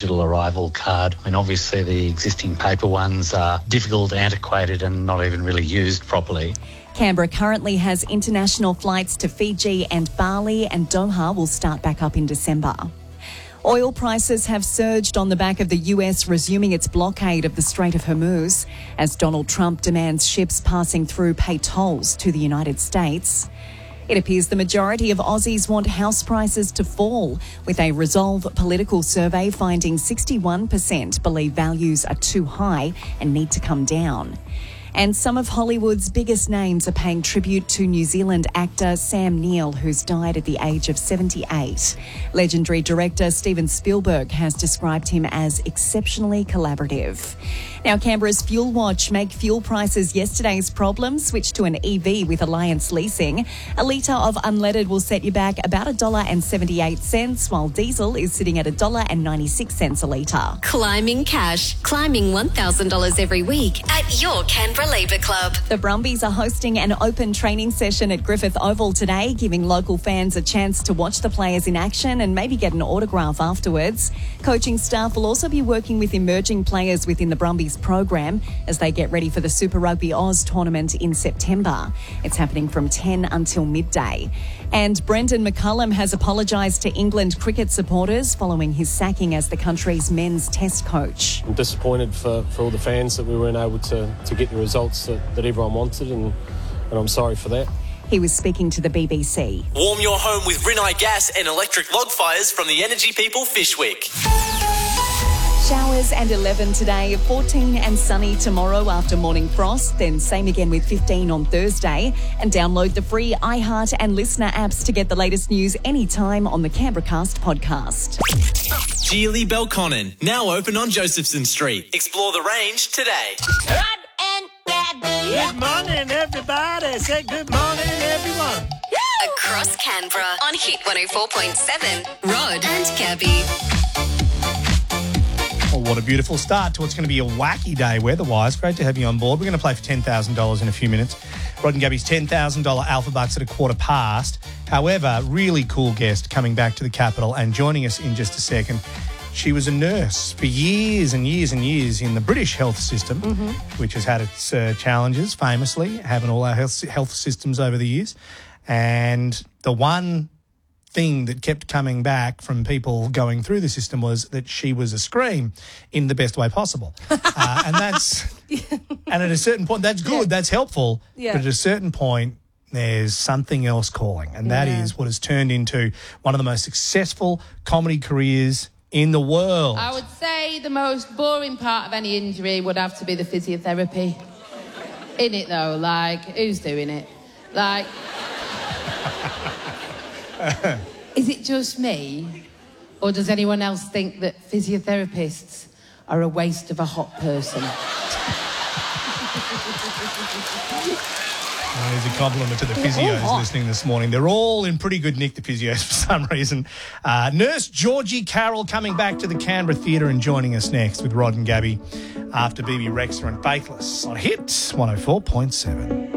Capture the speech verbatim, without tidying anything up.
digital arrival card. I mean, obviously the existing paper ones are difficult, antiquated and not even really used properly. Canberra currently has international flights to Fiji and Bali, and Doha will start back up in December. Oil prices have surged on the back of the U S resuming its blockade of the Strait of Hormuz as Donald Trump demands ships passing through pay tolls to the United States. It appears the majority of Aussies want house prices to fall, with a Resolve political survey finding sixty-one percent believe values are too high and need to come down. And some of Hollywood's biggest names are paying tribute to New Zealand actor Sam Neill, who's died at the age of seventy-eight. Legendary director Steven Spielberg has described him as exceptionally collaborative. Now, Canberra's Fuel Watch make fuel prices yesterday's problem switch to an E V with Alliance Leasing. A litre of unleaded will set you back about one dollar seventy-eight, while diesel is sitting at one dollar ninety-six a litre. Climbing cash. Climbing one thousand dollars every week at your Canberra Labour Club. The Brumbies are hosting an open training session at Griffith Oval today, giving local fans a chance to watch the players in action and maybe get an autograph afterwards. Coaching staff will also be working with emerging players within the Brumbies program as they get ready for the Super Rugby Oz tournament in September. It's happening from ten until midday. And Brendan McCullum has apologised to England cricket supporters following his sacking as the country's men's test coach. I'm disappointed for, for all the fans that we weren't able to, to get the results that, that everyone wanted, and, and I'm sorry for that. He was speaking to the B B C. Warm your home with Rinnai gas and electric log fires from the Energy People Fishwick. Showers and eleven today, fourteen and sunny tomorrow after morning frost, then same again with fifteen on Thursday. And download the free iHeart and Listener apps to get the latest news anytime on the Canberracast podcast. Geely Belconnen, now open on Josephson Street. Explore the range today. Rod and Gabby. Good morning, everybody. Say good morning, everyone. Across Canberra on Hit one oh four point seven. Rod and Gabby. Well, what a beautiful start to what's going to be a wacky day weather-wise. Great to have you on board. We're going to play for ten thousand dollars in a few minutes. Rod and Gabby's ten thousand dollars Alpha Bucks at a quarter past. However, really cool guest coming back to the capital and joining us in just a second. She was a nurse for years and years and years in the British health system, mm-hmm. which has had its uh, challenges, famously, having all our health, health systems over the years. And the one thing that kept coming back from people going through the system was that she was a scream in the best way possible. uh, and that's, and at a certain point, that's good, yeah. that's helpful. Yeah. But at a certain point, there's something else calling. And that yeah. is what has turned into one of the most successful comedy careers in the world. I would say the most boring part of any injury would have to be the physiotherapy. In it, though, like, who's doing it? Like... Is it just me, or does anyone else think that physiotherapists are a waste of a hot person? Well, here's a compliment to the physios listening this morning. They're all in pretty good nick, the physios, for some reason. Uh, Nurse Georgie Carroll coming back to the Canberra Theatre and joining us next with Rod and Gabby after B B Rexha and Faithless on Hit one oh four point seven.